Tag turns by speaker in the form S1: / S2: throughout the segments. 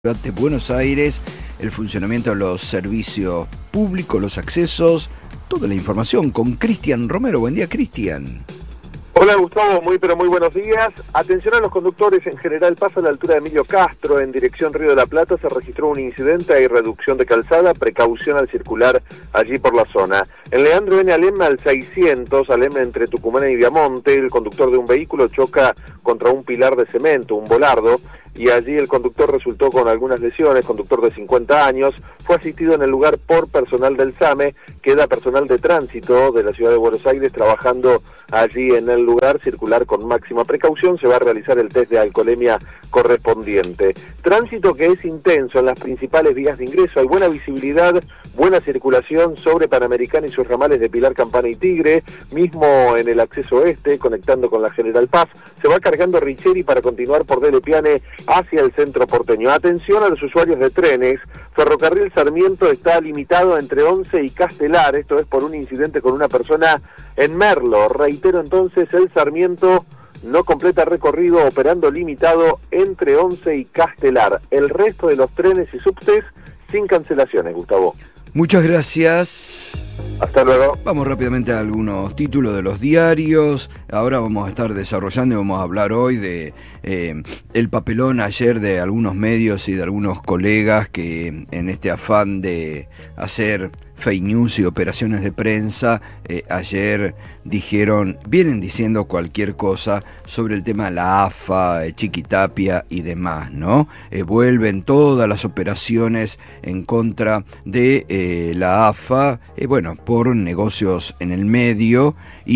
S1: de Buenos Aires, el funcionamiento de los servicios públicos, los accesos, toda la información con Cristian Romero. Buen día, Cristian.
S2: Hola Gustavo, muy buenos días. Atención a los conductores en General Paz a la altura de Emilio Castro, en dirección Río de la Plata, se registró un incidente, hay reducción de calzada, precaución al circular allí por la zona. En Leandro N. Alem al 600, Alem entre Tucumán y Viamonte, el conductor de un vehículo choca contra un pilar de cemento, un volardo, y allí el conductor resultó con algunas lesiones, conductor de 50 años, fue asistido en el lugar por personal del SAME, queda personal de tránsito de la ciudad de Buenos Aires trabajando allí en el lugar, circular con máxima precaución, se va a realizar el test de alcoholemia correspondiente. Tránsito que es intenso en las principales vías de ingreso, hay buena visibilidad, buena circulación sobre Panamericana y sus ramales de Pilar, Campana y Tigre, mismo en el acceso oeste, conectando con la General Paz, se va cargando Richeri para continuar por Dele Piane hacia el centro porteño. Atención a los usuarios de trenes, Ferrocarril Sarmiento está limitado entre Once y Castelar, esto es por un incidente con una persona en Merlo. Reitero entonces, el Sarmiento no completa recorrido, operando limitado entre Once y Castelar. El resto de los trenes y subtes sin cancelaciones, Gustavo.
S1: Muchas gracias.
S2: Hasta luego.
S1: Vamos rápidamente a algunos títulos de los diarios. Ahora vamos a estar desarrollando y vamos a hablar hoy de el papelón ayer de algunos medios y de algunos colegas que en este afán de hacer fake news y operaciones de prensa, ayer vienen diciendo cualquier cosa sobre el tema de la AFA, Chiquitapia y demás, ¿no? Vuelven todas las operaciones en contra de la AFA, bueno, por negocios en el medio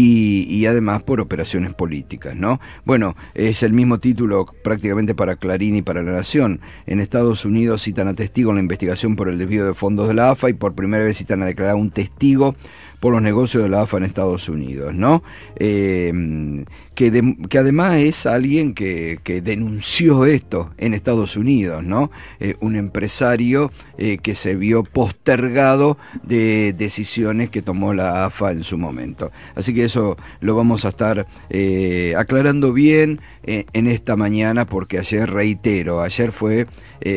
S1: y además por operaciones políticas, ¿no? Bueno, es el mismo título prácticamente para Clarín y para La Nación. En Estados Unidos citan a testigos en la investigación por el desvío de fondos de la AFA y por primera vez citan a declarar un testigo por los negocios de la AFA en Estados Unidos, ¿no? Que además es alguien que denunció esto en Estados Unidos, ¿no? Un empresario que se vio postergado de decisiones que tomó la AFA en su momento. Así que eso lo vamos a estar aclarando bien en esta mañana, porque ayer, reitero, ayer fue...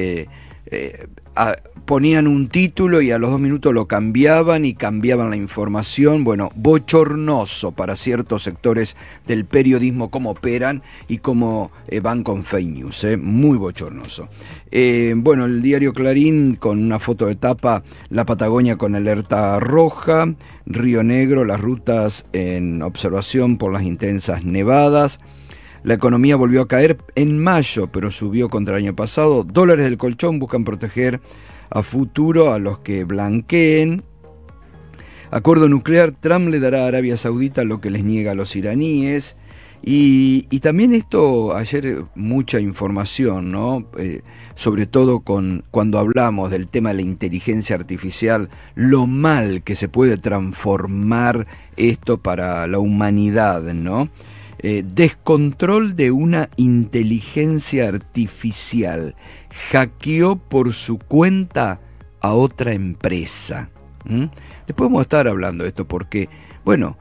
S1: ponían un título y a los 2 minutos lo cambiaban y cambiaban la información. Bueno, bochornoso para ciertos sectores del periodismo cómo operan y cómo van con fake news, muy bochornoso. Bueno, el diario Clarín con una foto de tapa, la Patagonia con alerta roja, Río Negro, las rutas en observación por las intensas nevadas. La economía volvió a caer en mayo, pero subió contra el año pasado. Dólares del colchón buscan proteger a futuro a los que blanqueen. Acuerdo nuclear, Trump le dará a Arabia Saudita lo que les niega a los iraníes. Y también esto, ayer mucha información, ¿no? Sobre todo cuando hablamos del tema de la inteligencia artificial, lo mal que se puede transformar esto para la humanidad, ¿no? Descontrol de una inteligencia artificial. Hackeó por su cuenta a otra empresa. Después vamos a estar hablando de esto porque, bueno,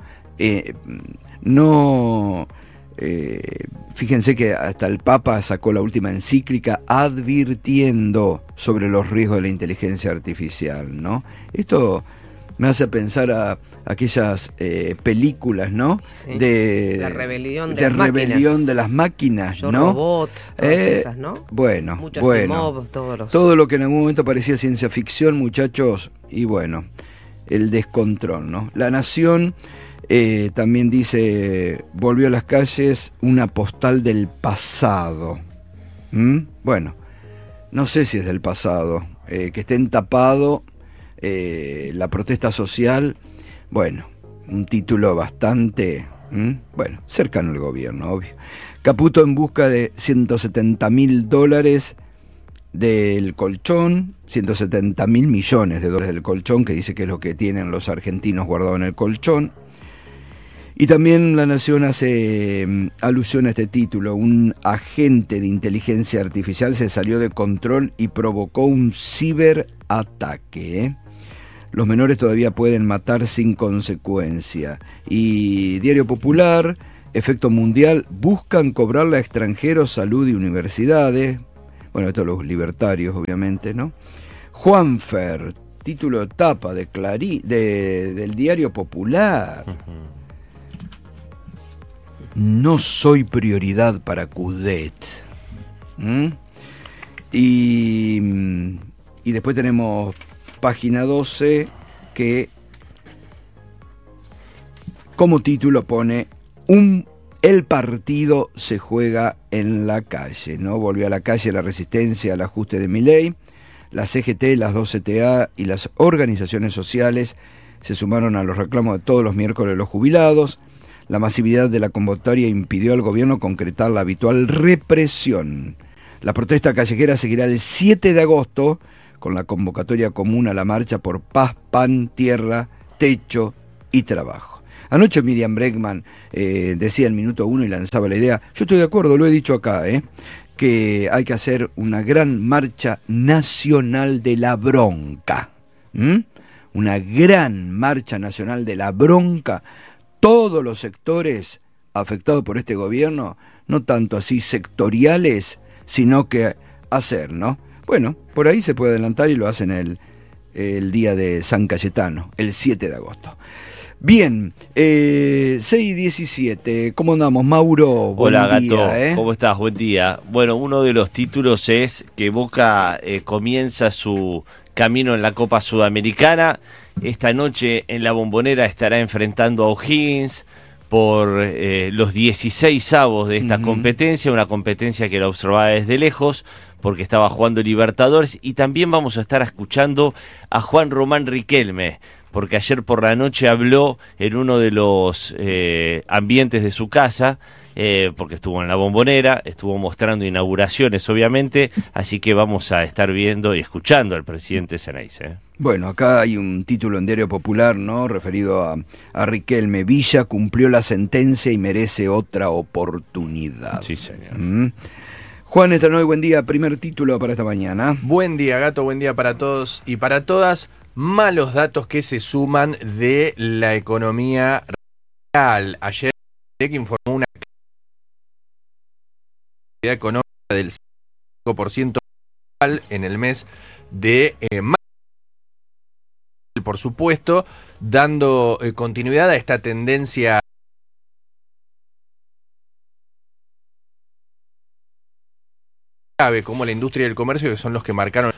S1: fíjense que hasta el Papa sacó la última encíclica advirtiendo sobre los riesgos de la inteligencia artificial, ¿no? Esto me hace pensar a aquellas películas, ¿no?
S3: Sí,
S1: de
S3: la rebelión
S1: de las máquinas,
S3: Yo,
S1: ¿no?
S3: Robot, todas esas, ¿no?
S1: Bueno,
S3: Muchos Asimov,
S1: todo lo que en algún momento parecía ciencia ficción, muchachos, y bueno, el descontrol, ¿no? La Nación también dice, volvió a las calles una postal del pasado. Bueno, no sé si es del pasado, que estén tapado. La protesta social, bueno, un título bastante, bueno, cercano al gobierno, obvio. Caputo en busca de $170.000 del colchón, 170.000 millones de dólares del colchón, que dice que es lo que tienen los argentinos guardado en el colchón. Y también La Nación hace alusión a este título: un agente de inteligencia artificial se salió de control y provocó un ciberataque. Los menores todavía pueden matar sin consecuencia. Y Diario Popular, efecto mundial, buscan cobrarle a extranjeros salud y universidades. Bueno, esto los libertarios, obviamente, ¿no? Juanfer, título de tapa de del Diario Popular. No soy prioridad para Cudet. Y después tenemos página 12 que como título pone el partido se juega en la calle, ¿no? Volvió a la calle la resistencia al ajuste de Milei. La CGT, las dos CTA y las organizaciones sociales se sumaron a los reclamos de todos los miércoles de los jubilados. La masividad de la convocatoria impidió al gobierno concretar la habitual represión. La protesta callejera seguirá el 7 de agosto con la convocatoria común a la marcha por paz, pan, tierra, techo y trabajo. Anoche Miriam Bregman decía en Minuto 1 y lanzaba la idea, yo estoy de acuerdo, lo he dicho acá, que hay que hacer una gran marcha nacional de la bronca. Una gran marcha nacional de la bronca. Todos los sectores afectados por este gobierno, no tanto así sectoriales, sino que hacer, ¿no? Bueno, por ahí se puede adelantar y lo hacen el día de San Cayetano, el 7 de agosto. Bien, 6:17, ¿cómo andamos, Mauro?
S4: Hola,
S1: día,
S4: Gato, ¿cómo estás? Buen día. Bueno, uno de los títulos es que Boca comienza su camino en la Copa Sudamericana. Esta noche en la Bombonera estará enfrentando a O'Higgins por los 16avos de esta competencia, una competencia que la observaba desde lejos porque estaba jugando Libertadores, y también vamos a estar escuchando a Juan Román Riquelme, porque ayer por la noche habló en uno de los ambientes de su casa, porque estuvo en la Bombonera, estuvo mostrando inauguraciones obviamente, así que vamos a estar viendo y escuchando al presidente Ceneice.
S1: Bueno, acá hay un título en Diario Popular, ¿no? Referido a Riquelme. Villa cumplió la sentencia y merece otra oportunidad.
S4: Sí, señor.
S1: Juan Estranoy, buen día. Primer título para esta mañana.
S5: Buen día, Gato. Buen día para todos y para todas. Malos datos que se suman de la economía real. Ayer que informó una actividad económica del 5% en el mes de mayo, por supuesto, dando continuidad a esta tendencia grave como la industria y el comercio, que son los que marcaron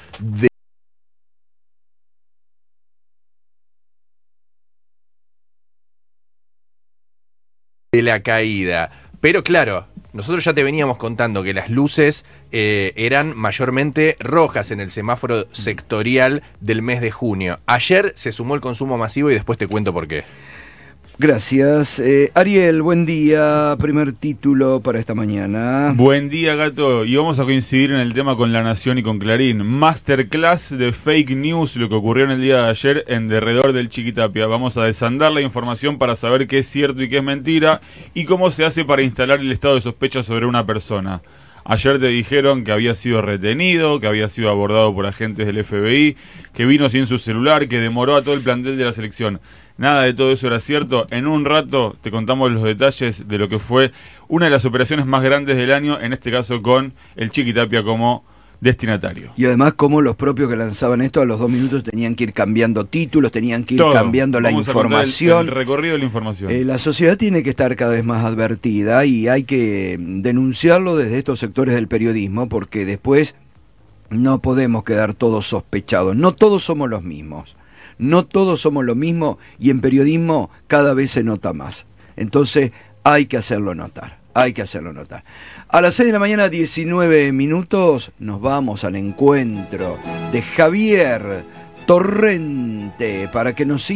S5: de la caída. Pero claro, nosotros ya te veníamos contando que las luces eran mayormente rojas en el semáforo sectorial del mes de junio. Ayer se sumó el consumo masivo y después te cuento por qué.
S1: Gracias. Ariel, buen día. Primer título para esta mañana.
S6: Buen día, Gato. Y vamos a coincidir en el tema con La Nación y con Clarín. Masterclass de fake news, lo que ocurrió en el día de ayer en derredor del Chiquitapia. Vamos a desandar la información para saber qué es cierto y qué es mentira y cómo se hace para instalar el estado de sospecha sobre una persona. Ayer te dijeron que había sido retenido, que había sido abordado por agentes del FBI, que vino sin su celular, que demoró a todo el plantel de la selección. Nada de todo eso era cierto. En un rato te contamos los detalles de lo que fue una de las operaciones más grandes del año, en este caso con el Chiquitapia como destinatario.
S1: Y además como los propios que lanzaban esto a los 2 minutos tenían que ir cambiando títulos, tenían que ir cambiando la información.
S6: El recorrido de la información.
S1: La sociedad tiene que estar cada vez más advertida y hay que denunciarlo desde estos sectores del periodismo, porque después no podemos quedar todos sospechados. No todos somos los mismos. No todos somos lo mismo y en periodismo cada vez se nota más. Entonces hay que hacerlo notar. Hay que hacerlo notar. A las 6 de la mañana, 19 minutos, nos vamos al encuentro de Javier Torrente para que nos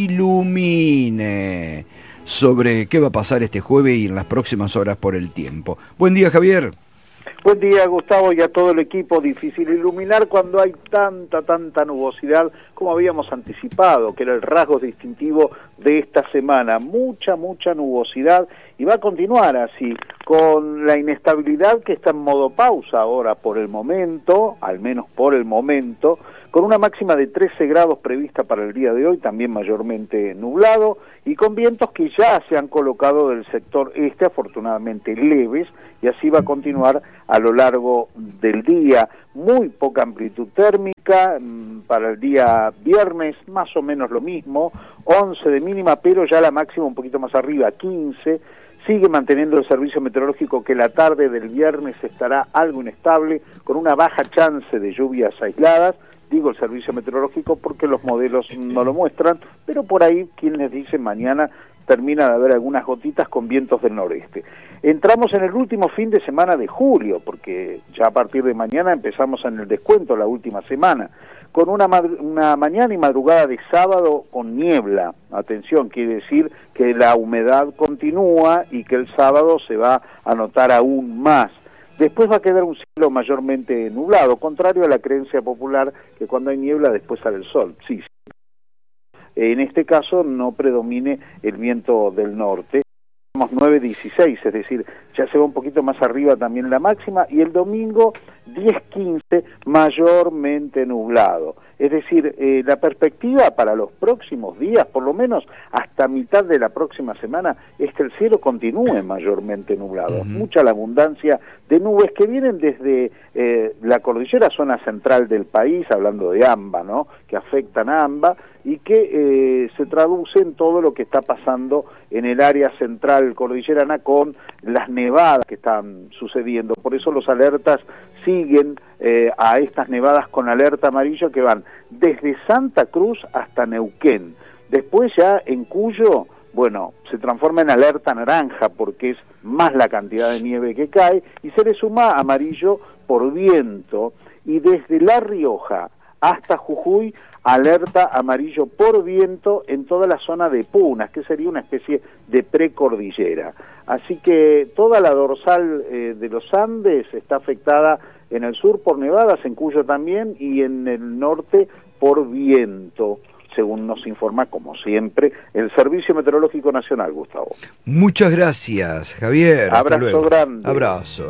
S1: ilumine sobre qué va a pasar este jueves y en las próximas horas por el tiempo. Buen día, Javier.
S7: Buen día, Gustavo, y a todo el equipo. Difícil iluminar cuando hay tanta nubosidad como habíamos anticipado, que era el rasgo distintivo de esta semana. Mucha nubosidad, y va a continuar así, con la inestabilidad que está en modo pausa ahora por el momento, al menos por el momento, con una máxima de 13 grados prevista para el día de hoy, también mayormente nublado, y con vientos que ya se han colocado del sector este, afortunadamente leves, y así va a continuar a lo largo del día. Muy poca amplitud térmica, para el día viernes más o menos lo mismo, 11 de mínima, pero ya la máxima un poquito más arriba, 15. Sigue manteniendo el servicio meteorológico que la tarde del viernes estará algo inestable, con una baja chance de lluvias aisladas. Digo el servicio meteorológico porque los modelos no lo muestran, pero por ahí, quien les dice, mañana termina de haber algunas gotitas con vientos del noreste. Entramos en el último fin de semana de julio, porque ya a partir de mañana empezamos en el descuento, la última semana, con una mañana y madrugada de sábado con niebla. Atención, quiere decir que la humedad continúa y que el sábado se va a notar aún más. Después va a quedar un cielo mayormente nublado, contrario a la creencia popular que cuando hay niebla después sale el sol. Sí. En este caso no predomine el viento del norte. 9:16, es decir, ya se va un poquito más arriba también la máxima, y el domingo 10:15 mayormente nublado. Es decir, la perspectiva para los próximos días, por lo menos hasta mitad de la próxima semana, es que el cielo continúe mayormente nublado. Mucha la abundancia de nubes que vienen desde la cordillera, zona central del país, hablando de AMBA, ¿no?, que afectan a AMBA, y que se traduce en todo lo que está pasando en el área central cordillerana con las nevadas que están sucediendo. Por eso los alertas siguen a estas nevadas con alerta amarilla que van desde Santa Cruz hasta Neuquén. Después ya en Cuyo, bueno, se transforma en alerta naranja porque es más la cantidad de nieve que cae, y se le suma amarillo por viento, y desde La Rioja hasta Jujuy, alerta amarillo por viento en toda la zona de Punas, que sería una especie de precordillera. Así que toda la dorsal de los Andes está afectada en el sur por nevadas, en Cuyo también, y en el norte por viento, según nos informa, como siempre, el Servicio Meteorológico Nacional, Gustavo.
S1: Muchas gracias, Javier.
S7: Abrazo grande.
S1: Abrazo,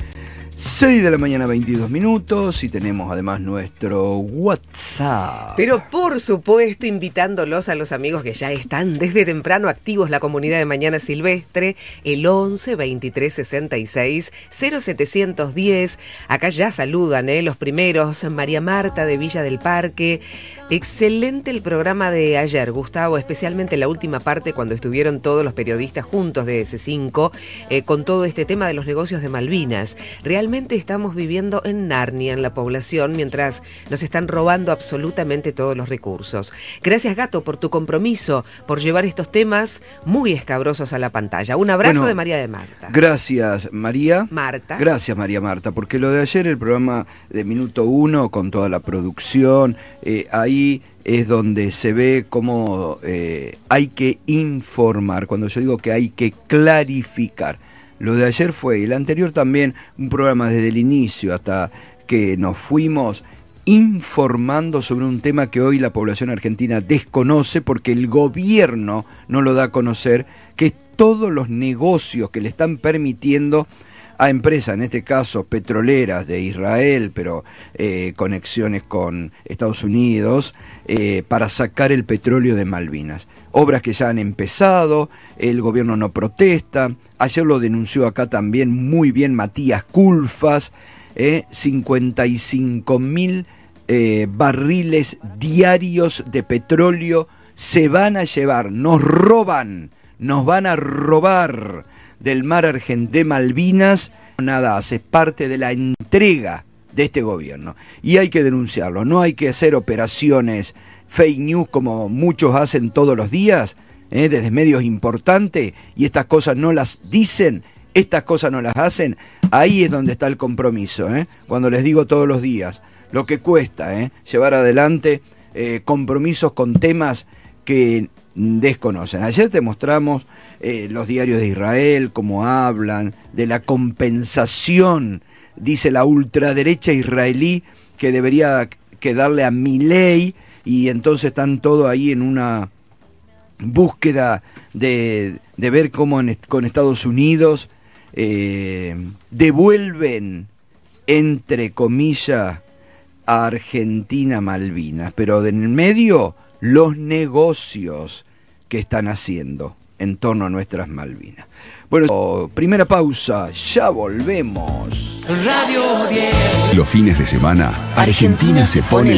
S1: 6 de la mañana, 22 minutos, y tenemos además nuestro WhatsApp.
S3: Pero por supuesto, invitándolos a los amigos que ya están desde temprano activos, la comunidad de Mañana Silvestre, el 11 23 66 0710. Acá ya saludan los primeros. María Marta de Villa del Parque. Excelente el programa de ayer, Gustavo, especialmente la última parte cuando estuvieron todos los periodistas juntos de S5 con todo este tema de los negocios de Malvinas. Realmente estamos viviendo en Narnia, en la población, mientras nos están robando absolutamente todos los recursos. Gracias, Gato, por tu compromiso, por llevar estos temas muy escabrosos a la pantalla. Un abrazo de María de Marta.
S1: Gracias, María.
S3: Marta.
S1: Gracias, María Marta, porque lo de ayer, el programa de Minuto 1, con toda la producción, ahí es donde se ve cómo hay que informar. Cuando yo digo que hay que clarificar, lo de ayer fue, y el anterior también, un programa desde el inicio hasta que nos fuimos informando sobre un tema que hoy la población argentina desconoce porque el gobierno no lo da a conocer, que es todos los negocios que le están permitiendo a empresas, en este caso petroleras de Israel, pero conexiones con Estados Unidos, para sacar el petróleo de Malvinas. Obras que ya han empezado, el gobierno no protesta. Ayer lo denunció acá también muy bien Matías Culfas, 55.000 barriles diarios de petróleo se van a llevar, nos van a robar del mar argentino de Malvinas. Nada hace parte de la entrega de este gobierno y hay que denunciarlo. No hay que hacer operaciones fake news como muchos hacen todos los días, desde medios importantes, y estas cosas no las dicen, estas cosas no las hacen. Ahí es donde está el compromiso, cuando les digo todos los días lo que cuesta llevar adelante compromisos con temas que desconocen. Ayer te mostramos los diarios de Israel, cómo hablan de la compensación, dice la ultraderecha israelí, que debería quedarle a Milei, y entonces están todos ahí en una búsqueda de ver cómo con Estados Unidos devuelven, entre comillas, Argentina Malvinas, pero en el medio los negocios que están haciendo en torno a nuestras Malvinas. Bueno, primera pausa, ya volvemos.
S8: Los fines de semana, Argentina se pone la